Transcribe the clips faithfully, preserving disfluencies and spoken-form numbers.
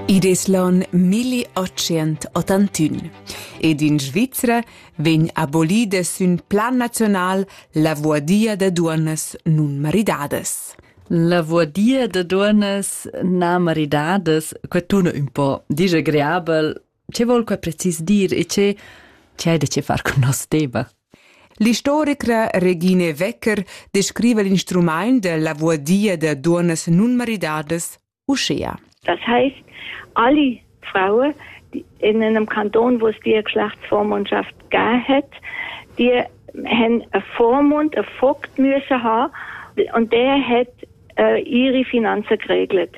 Id es l'an milleottocentottantun ed in Svizzera vegn abolida sün plan national la vuadia da duonnas nun maridades. La vuadia da duonnas na maridades, que tuna un po' disagreabel, ce vol que precis dir e ce c'è da ce far con nos teba. L'istorica Regine Wecker descrive l'instrument de la vuadia da duonnas nun maridades uschea. Das heißt, alle Frauen die in einem Kanton, wo es die Geschlechtsvormundschaft gegeben hat, die haben einen Vormund, einen Vogt müssen haben und der hat äh, ihre Finanzen geregelt.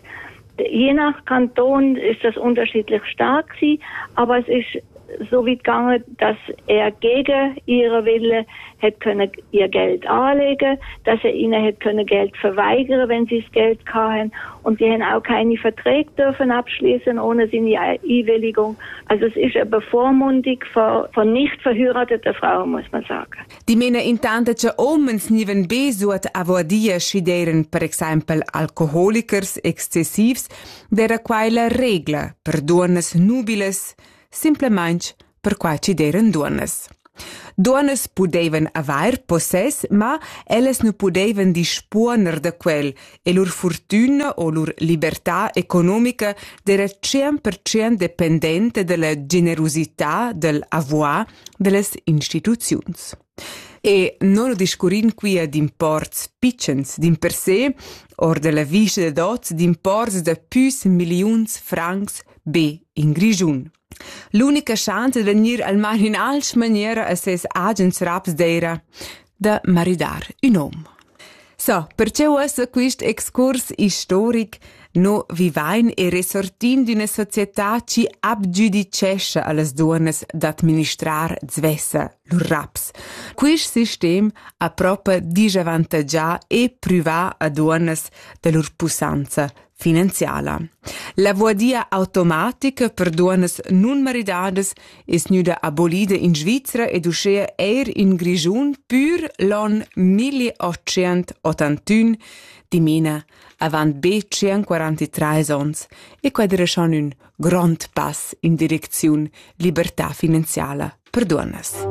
Je nach Kanton ist das unterschiedlich stark gewesen, aber es ist so weit gegangen, dass er gegen ihre Wille hat können ihr Geld anlegen, dass er ihnen hat können Geld verweigern, wenn sie das Geld hatten, und die haben auch keine Verträge dürfen abschließen ohne seine Einwilligung. Also es ist eine Bevormundung von, von nicht verheirateten Frauen, muss man sagen. Die Männer intanto che omens niven besut avodia scideren per exempel alcoholikers excessivs, dera quaila regla per duonnas nubiles, simplement per quai ci deren duonnas. Duonnas pudevan avair possess, ma elles nu pudevan disponer da quel e lur fortuna o lur libertà economica d'era cent per cent dependente della generosità del avoir delles instituziuns. E non discurin qui ad imports pitchens d'in per sé, or della visce de dots d'imports de plus miliuns francs B in Grigiun. L'unica chance de venir almeno in altra maniera a ses agens raps d'era da maridar un om. So, perché ussa quist excurs historic no vivain e resortin d'una società ci abgiudicesce allas duonnas d'administrar zvessa lur raps. Quist sistem a propa disavantagià e privar a duonnas de lur pussanza finanziala. La vuadia automatica per duonnas nun maridades es nuda abolida in Svizzera ed uschea eir in Grigiun pur l'an milleottocentottantun, di mena avant be centquarantatreis ans, e quadra schon un grand pass in direziun libertà finanziala per duonnas.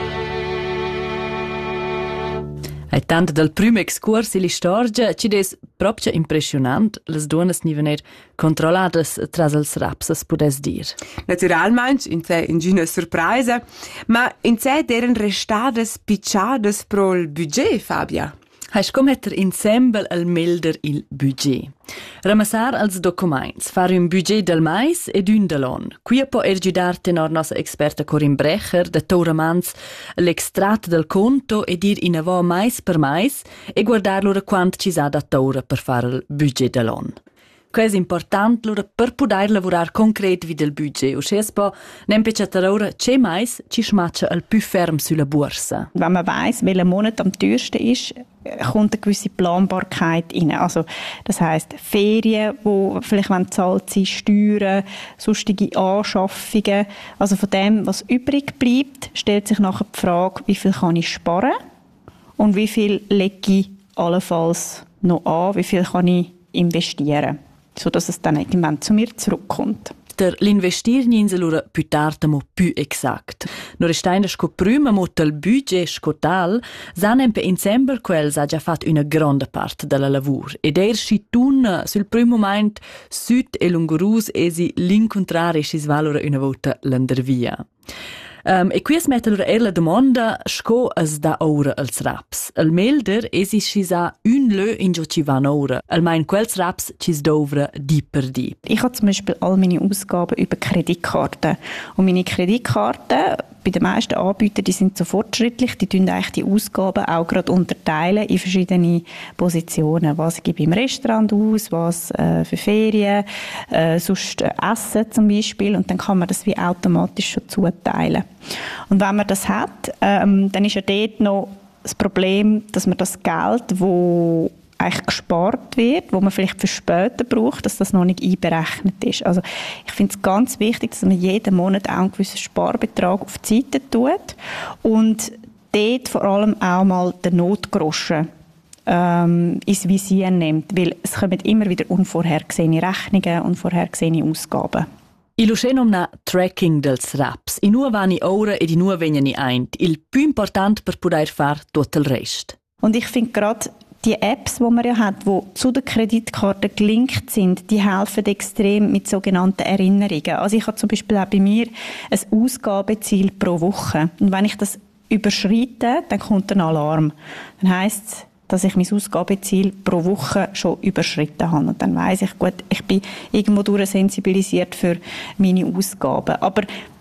E tant dal primo excurs in l'istorgia ci des proprio impressionant las duonas ni vener controlladas tras els raps, es pudes dir. Naturalmente, in sé ingina surpresa, ma in sé deren restadas picciadas pro il budget, Fabia. Hai com metter ensemble al melder il budget. Ramassar als documents, fare un budget del mais ed un de l'on. Qui può ergidar tenor nostra experta Corinne Brecher, da Tauramans, l'extrat del conto e dir in avò mais per mais e guardar lura quant ci sa da taura per fare il budget de l'on. Quais è important lura per poder lavorar concret vid il budget. O sches po nempece taura c'è mais ci schmatcha al più ferm sulla borsa. Wenn man weiss, welcher Monat am teuersten ist, kommt eine gewisse Planbarkeit rein. Also, das heisst, Ferien, die vielleicht gezahlt sind, Steuern, sonstige Anschaffungen. Also von dem, was übrig bleibt, stellt sich nachher die Frage, wie viel kann ich sparen und wie viel lege ich allenfalls noch an, wie viel kann ich investieren, sodass es dann irgendwann zu mir zurückkommt. Der l'investir ninse lura più tarda mo più exact. No restaina sco prima mo tel budget scotal, sanem pe ensemble quels ha già fat una grande parte della lavur. Ed er si tun sul primo moment süd e lungurus esi l'incontrare si svalora una volta l'andervia. Um, e qui es mette allora er la domanda sco es da ora als raps. El melder esi si sa un lö in gio ci van ora. Almein quels raps cis dovra di per di. Ich habe zum Beispiel all meine Ausgaben über Kreditkarten. Und meine Kreditkarten, bei den meisten Anbietern, die sind so fortschrittlich, die tun eigentlich die Ausgaben auch gerade unterteilen in verschiedene Positionen. Was gebe ich im Restaurant aus, was äh, für Ferien, äh, sonst äh, Essen zum Beispiel. Und dann kann man das wie automatisch schon zuteilen. Und wenn man das hat, ähm, dann ist ja dort noch das Problem, dass man das Geld, das eigentlich gespart wird, wo man vielleicht für später braucht, dass das noch nicht einberechnet ist. Also ich finde es ganz wichtig, dass man jeden Monat auch einen gewissen Sparbetrag auf die Seite tut und dort vor allem auch mal den Notgroschen ähm, ins Visier nimmt, weil es kommen immer wieder unvorhergesehene Rechnungen, unvorhergesehene Ausgaben. Il usceno na tracking dels raps. I nua vani ora e di nua vegnan i eint. Il più important per poder far tutto il rest. Und ich finde gerade die Apps, die man ja hat, die zu der Kreditkarte gelinkt sind, die helfen extrem mit sogenannten Erinnerungen. Also ich habe zum Beispiel auch bei mir ein Ausgabeziel pro Woche. Und wenn ich das überschreite, dann kommt ein Alarm. Dann heisst es, dass ich mein Ausgabeziel pro Woche schon überschritten habe. Und dann weiss ich, gut, ich bin irgendwo durchsensibilisiert für meine Ausgaben. Aber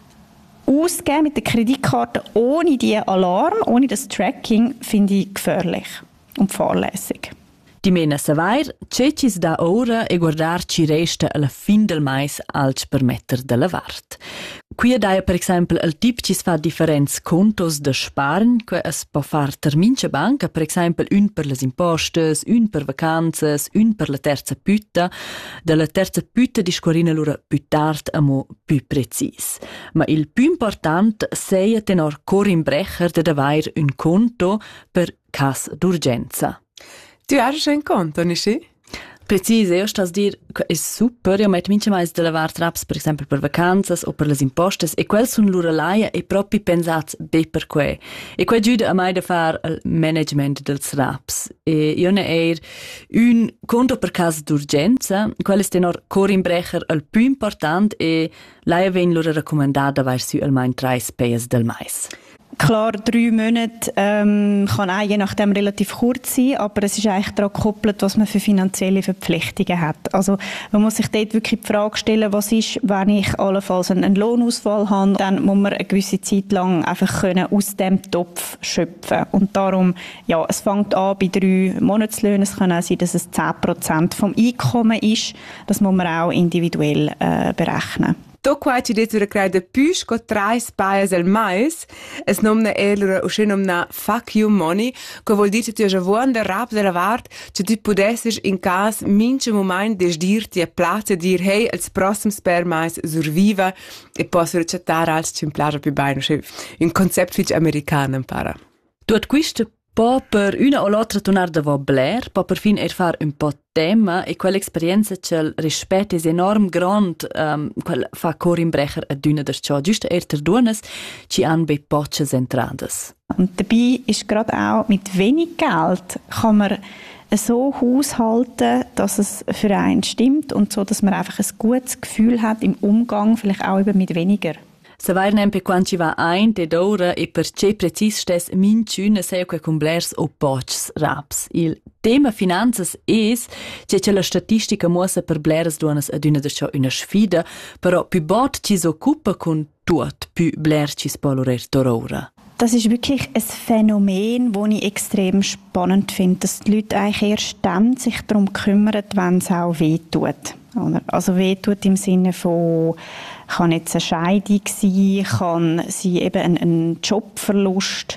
ausgeben mit der Kreditkarte ohne diesen Alarm, ohne das Tracking, finde ich gefährlich und fahrlässig. Di mena savair, cecis da ora e guardar ci resta alla fin del mais als permetter della vart. Qui daia per esempio il tip ci fa differents contos de sparen, que es può far termince banca, per esempio un per les impostes, un per vacanzas, un per la terza pütta. Della terza pütta discorrina lura più tard amo più precis. Ma il più important seia tenor corimbrecher de davair un conto per cas d'urgenza. Tu hai schon ein Konto, nicht? Precis, io sto a dire che è super, io metto mince mais della VAR traps, per esempio per vacanze o per le impostes, e quel sono loro laia e proprio pensati be per que. E qua giuda a mai da fare il management del traps. E io ne er un conto per caso d'urgenza, quel è tenor corimbrecher il più importante e laia ven loro raccomandata verso il main tre spes del mais. Klar, drei Monate ähm, kann auch je nachdem relativ kurz sein, aber es ist eigentlich daran gekoppelt, was man für finanzielle Verpflichtungen hat. Also man muss sich dort wirklich die Frage stellen, was ist, wenn ich allenfalls einen Lohnausfall habe, dann muss man eine gewisse Zeit lang einfach können aus dem Topf schöpfen. Und darum, ja, es fängt an bei drei Monatslöhnen. Es kann auch sein, dass es zehn Prozent vom Einkommen ist. Das muss man auch individuell äh, berechnen. To qua ci detto da creare più co tre spaies al mais, es nomna elura o se nomna fuck you money, co vuol dire che tu hai già der rap della vart, che tu potesses in cas mince moment des dirti a place dir hey als prossimo per mais surviva e posso ricettare als cimplare più bene, un concept fitch americano impara. Tu at quista po per una o l'altra tornar da vo bler, po per fin er far un po' tema e quell'esperienza c'è il rispetto è enorm grand, um, quel fa corimbrecher a d'una der ciò, giusto erter duones ci han bei poches entradas. Und dabei ist gerade auch mit wenig Geld kann man so haushalten, dass es für einen stimmt und so, dass man einfach ein gutes Gefühl hat im Umgang, vielleicht auch eben mit weniger. Se vai nempe quan ci va ein de d'ora e per ce precis stes minciuna sei que comblers o pocs raps. Il tema finanzas es che c'è la statistica muossa per bleres duonas ad una de ciò una sfida, però più bot ci s'occupa con tuot, più bler ci spolorer d'ora. Das ist wirklich ein Phänomen, das ich extrem spannend finde, dass die Leute eigentlich erst dann sich darum kümmern, wenn es auch weh tut. Also weh tut im Sinne von, kann jetzt eine Scheidung sein, kann sie eben ein, ein Jobverlust,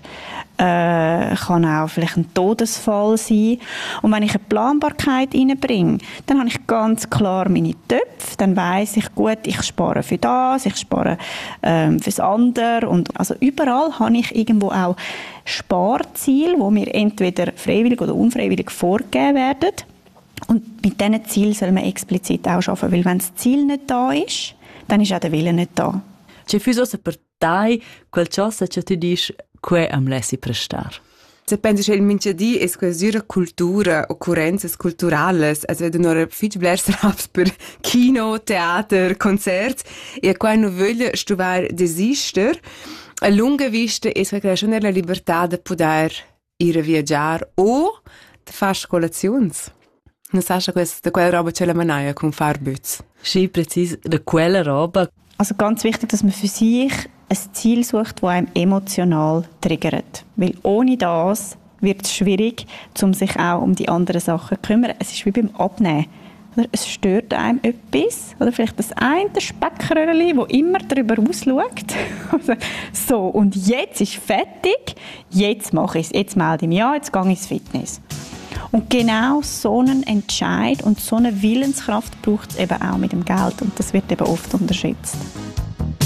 äh, kann auch vielleicht ein Todesfall sein. Und wenn ich eine Planbarkeit reinbringe, dann habe ich ganz klar meine Töpfe, dann weiss ich, gut, ich spare für das, ich spare ähm, fürs andere. Und also überall habe ich irgendwo auch Sparziele, die mir entweder freiwillig oder unfreiwillig vorgegeben werden. Und mit diesen Zielen soll man explizit auch arbeiten, weil wenn das Ziel nicht da ist, dann ist auch der Wille nicht da. C'è più so per te qualcosa che ti dici que am lessi prestar. Se pensi che il minchedi è quasi cultura, occurrenze culturali, also vedo nur viel blers raps per Kino, Theater, Konzert, e quando voglio studiare desister, a lunga vista è schon la libertà di poter ir a viaggiare o di fare colazioni. Non sai da quella roba c'è la manaia con Farbütz. Sì, precis, da quella roba. Also ganz wichtig, dass man für sich ein Ziel sucht, das einem emotional triggert. Weil ohne das wird es schwierig, um sich auch um die anderen Sachen zu kümmern. Es ist wie beim Abnehmen. Es stört einem etwas. Oder vielleicht das eine Speckröhrchen, das immer darüber ausschaut. So, und jetzt ist fertig. Jetzt mache ich es. Jetzt melde ich mich an, jetzt gehe ich ins Fitness. Und genau so einen Entscheid und so eine Willenskraft braucht es eben auch mit dem Geld. Und das wird eben oft unterschätzt.